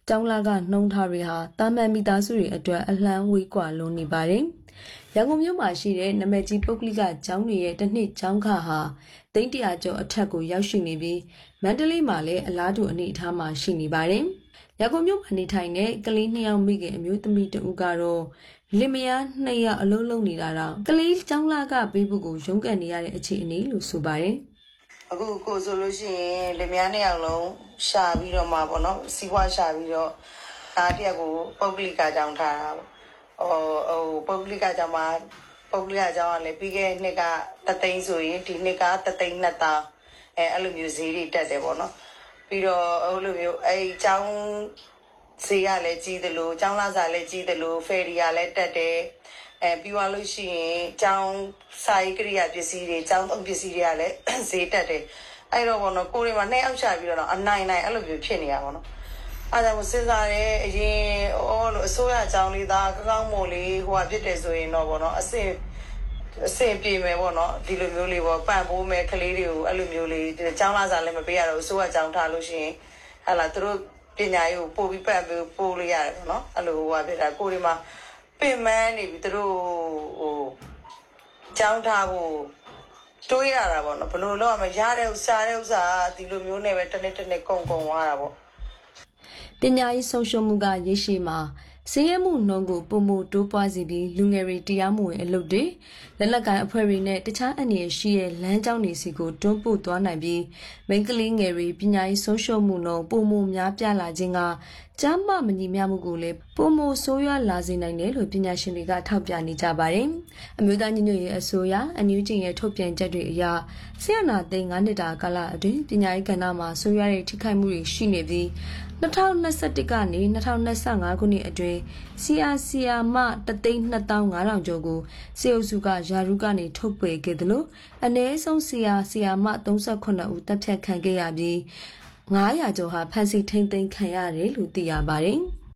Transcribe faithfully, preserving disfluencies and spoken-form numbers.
ကျောင်းလာကနှုံထားတွေဟာတာမန်မိသားစုတွေအတွက်အလှမ်းဝေးကွာလွန်နေပါတယ်။ရန်ကုန်မြို့မှာရှိတဲ့နမဲကြီးပုဂ္ဂလိကကျောင်းတွေရဲ့တစ်နှစ်ကျောင်းခဟာသိန်းတရာကျော်အထက်ကိုရောက်ရှိနေပြီးမန္တလေးမှာလည်းအလားတူအနေအထားမှာရှိနေပါတယ်။ရန်ကုန်မြို့မှာနေထိုင်တဲ့ကလေးနှစ်ယောက်မိခင်အမျိုးသမီးတဦးကတော့လင်မယားနှစ်ယောက်အလုံးလုံးနေတာတော့ကလေးကျောင်းလာကပေးဖို့ကိုရုန်းကန်နေရတဲ့အခြေအနေလို့ဆိုပါတယ်။အခုကိုဆိုလို့ရှိရင်လင်မယားနှစ်ယောက်လုံးရှာပြီးတော့မှပေါ့နော်စီးပွားရှာပြီးတော့ဒါတရက်ကိုပုဂ္ဂလိကကျောင်းထားတာပေါ့ဟိုဟိုပုဂ္ဂလိကကျောင်းမှာပုဂ္ဂလိကကျောင်းကလည်းပြီးခဲ့တဲ့နှစ်ကတသိန်းဆိုရင်ဒီနှစ်ကတသိန်းနှစ်သောင်းအဲအဲ့လိုမျိုးဈေးတွေတက်တယ်ပေါ့နော်ပြီးတော့ဟိုလိုမျိုးအဲကျောင်းဈေးကလည်းကြီးတယ်လို့ကျောင်းလာစားလည်းကြီးတယ်လို့ဖယ်ရီကလည်းတက်တယ်အဲပြီးသွားလို့ရှိရင်ကျောင်းစာရေးကိရိယာပစ္စည်းတွေကျောင်းသုံးပစ္စည်းတွေကလည်းဈေးတက်တယ်အဲ့တော့ဘောနော်ကိုရီမှာနှစ်ယောက်ချပြီးတော့အနိုင်နိုင်အဲ့လိုမျိုးဖြစ်နေတာပေါ့နော်အဲ့ဒါကိုစဉ်းစားရဲအရင်အော်လို့အစိုးရအကြောင်းလေးသားကောင်းမို့လေးဟိုကဖြစ်တယ်ဆိုရင်တော့ဘောနော်အစင်အစင်ပြေမယ်ပေါ့နော်ဒီလိုမျိုးလေးပေါ့ပန့်ပိုးမယ်ကလေးတွေကိုအဲ့လိုမျိုးလေးကျောင်းလာစားလည်းမပေးရတော့အစိုးရအကြောင်းထားလို့ရှိရင်ဟာလာသူတို့ပညာရေးကိုပို့ပြီးပန့်ပြီးပို့လို့ရတယ်ပေါ့နော်အဲ့လိုဟိုကဖြစ်တာကိုရီမှာပင်မနေပြီးသူတို့ဟိုကျောင်းထားဖို့တွေးရတာပေါ့နော်ဘယ်လိုလုပ်ရမလဲရတဲ့ဥစားတဲ့ဥစားဒီလိုမျိုးနဲ့ပဲတစ်နေ့တစ်နေ့ကုန်ကုန်သွားတာပေါ့ပညာရေးဆုံးရှုံးမှုကရေရှည်မှာစီးရဲမှုနှုန်းကိုပုံမတိုးပွားစီပြီးလူငယ်တွေတရားမဝင်အလုပ်တွေလက်လက်ကိုင်အဖွဲ့တွေနဲ့တခြားအန္တရာယ်ရှိတဲ့လမ်းကြောင်းတွေစီကိုတွန်းပို့သွားနိုင်ပြီးမိန်းကလေးငယ်တွေပညာရေးဆုံးရှုံးမှုနှုန်းပုံမများပြလာခြင်းကကြားမမညီမျှမှုကိုလည်းပုံမဆိုးရွားလာစေနိုင်တယ်လို့ပညာရှင်တွေကထောက်ပြနေကြပါတယ်။အမျိုးသားညီညွတ်ရေးအစိုးရအန်ယူဂျီရဲ့ထုတ်ပြန်ချက်တွေအရဆီယနာသိန်းငါးနှစ်တာကာလအတွင်းပညာရေးကဏ္ဍမှာဆိုးရွားတဲ့ထိခိုက်မှုတွေရှိနေပြီး၂၀၂၁ကနေ၂၀၂၅ခုနှစ်အတွင်းစီယာစီယာမတသိန်းနှစ်သောင်းငါးထောင်ကျော်ကိုစေအုပ်စုကယာရုကနေထုတ်ပယ်ခဲ့တယ်လို့အနည်းဆုံးစီယာစီယာမ၃၈ဦးတပ်ဖြတ်ခံခဲ့ရပြီးငါးရာကျော်ဟာဖမ်းဆီးထိန်းသိမ်းခံရတယ်လို့သိရပါတယ်။